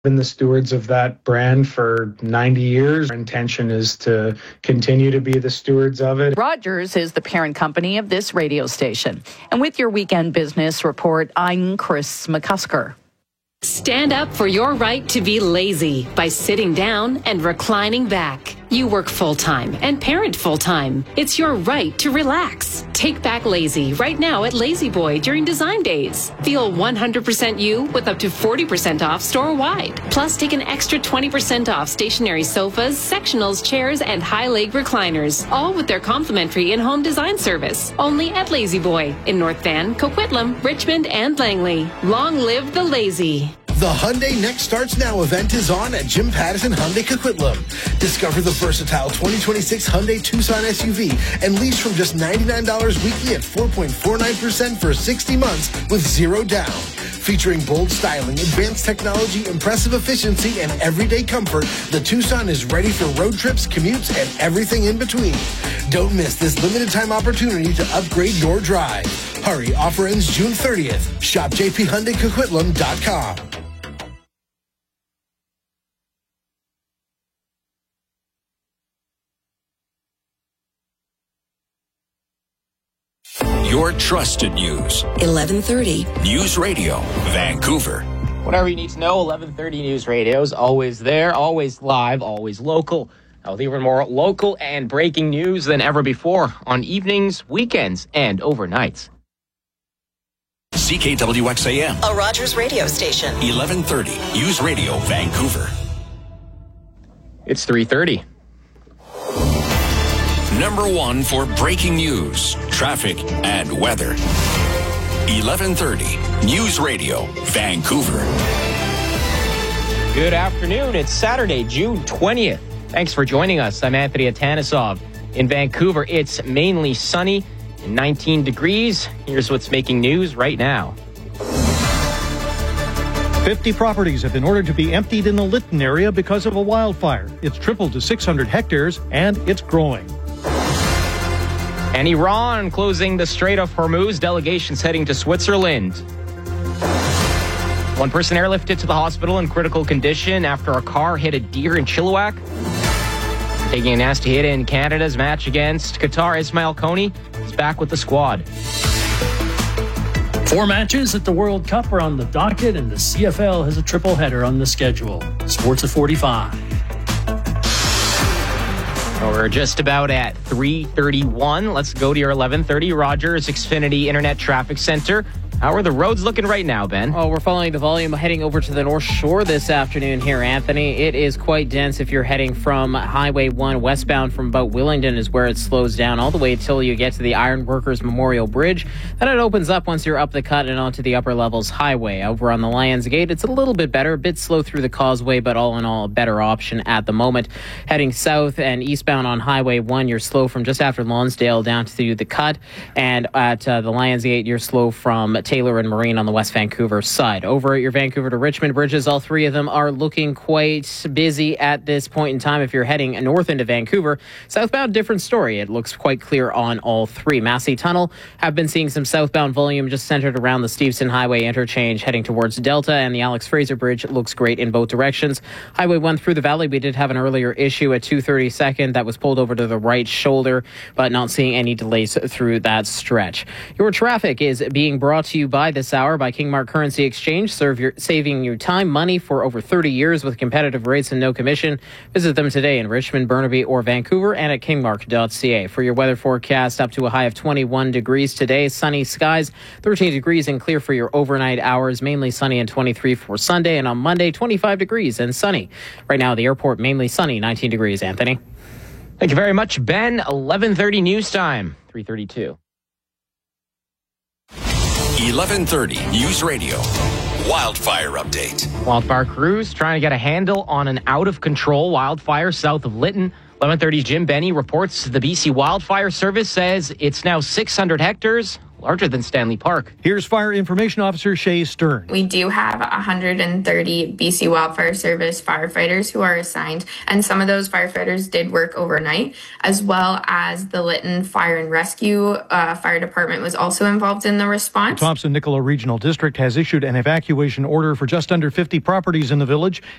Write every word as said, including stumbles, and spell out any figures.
been the stewards of that brand for ninety years. Our intention is to continue to be the stewards of it. Rogers is the parent company of this radio station. And with your weekend business report, I'm Chris McCusker. Stand up for your right to be lazy by sitting down and reclining back. You work full-time and parent full-time. It's your right to relax. Take back lazy right now at Lazy Boy during design days. Feel one hundred percent you with up to forty percent off store-wide. Plus, take an extra twenty percent off stationary sofas, sectionals, chairs, and high-leg recliners. All with their complimentary in-home design service. Only at Lazy Boy in North Van, Coquitlam, Richmond, and Langley. Long live the lazy. The Hyundai Next Starts Now event is on at Jim Pattison Hyundai Coquitlam. Discover the versatile twenty twenty-six Hyundai Tucson S U V and lease from just ninety-nine dollars weekly at four point four nine percent for sixty months with zero down. Featuring bold styling, advanced technology, impressive efficiency, and everyday comfort, the Tucson is ready for road trips, commutes, and everything in between. Don't miss this limited time opportunity to upgrade your drive. Hurry, offer ends June thirtieth. Shop j p hyundai coquitlam dot com. Your trusted news. eleven thirty. News Radio, Vancouver. Whatever you need to know, eleven thirty News Radio is always there, always live, always local. Now, with even more local and breaking news than ever before on evenings, weekends, and overnights. C K W X A M. A Rogers radio station. eleven thirty News Radio, Vancouver. It's three thirty. Number one for breaking news, traffic, and weather. eleven thirty News Radio, Vancouver. Good afternoon. It's Saturday, June twentieth. Thanks for joining us. I'm Anthony Atanisov. In Vancouver, it's mainly sunny and nineteen degrees. Here's what's making news right now. fifty properties have been ordered to be emptied in the Lytton area because of a wildfire. It's tripled to six hundred hectares, and it's growing. And Iran closing the Strait of Hormuz, delegations heading to Switzerland. One person airlifted to the hospital in critical condition after a car hit a deer in Chilliwack. Taking a nasty hit in Canada's match against Qatar, Ismail Kony is back with the squad. Four matches at the World Cup are on the docket, and the C F L has a triple header on the schedule. Sports at forty-five. We're just about at three thirty-one. Let's go to your eleven thirty Rogers Xfinity Internet Traffic Center. How are the roads looking right now, Ben? Oh, we're following the volume heading over to the North Shore this afternoon here, Anthony. It is quite dense if you're heading from Highway one westbound from about Willingdon is where it slows down all the way till you get to the Ironworkers Memorial Bridge. Then it opens up once you're up the cut and onto the upper levels highway. Over on the Lions Gate, it's a little bit better, a bit slow through the causeway, but all in all, a better option at the moment. Heading south and eastbound on Highway one, you're slow from just after Lonsdale down to the cut. And at uh, the Lions Gate, you're slow from Taylor and Marine on the West Vancouver side. Over at your Vancouver to Richmond bridges, all three of them are looking quite busy at this point in time. If you're heading north into Vancouver, southbound, different story. It looks quite clear on all three. Massey Tunnel have been seeing some southbound volume just centered around the Steveston Highway interchange heading towards Delta, and the Alex Fraser Bridge looks great in both directions. Highway one through the valley, we did have an earlier issue at two thirty-second that was pulled over to the right shoulder, but not seeing any delays through that stretch. Your traffic is being brought to you by this hour by Kingmark Currency Exchange, serve your, saving you time, money for over thirty years with competitive rates and no commission. Visit them today in Richmond, Burnaby, or Vancouver and at kingmark dot c a. For your weather forecast, up to a high of twenty-one degrees today, sunny skies, thirteen degrees and clear for your overnight hours, mainly sunny and twenty-three for Sunday, and on Monday, twenty-five degrees and sunny. Right now, the airport mainly sunny, nineteen degrees. Anthony. Thank you very much, Ben. eleven thirty news time, three thirty-two. eleven thirty News Radio, wildfire update. Wildfire crews trying to get a handle on an out-of-control wildfire south of Lytton. eleven thirty's Jim Benny reports the B C Wildfire Service says it's now six hundred hectares, larger than Stanley Park. Here's Fire Information Officer Shay Stern. We do have one hundred thirty B C Wildfire Service firefighters who are assigned, and some of those firefighters did work overnight, as well as the Lytton Fire and Rescue uh, Fire Department was also involved in the response. The Thompson-Nicola Regional District has issued an evacuation order for just under fifty properties in the village.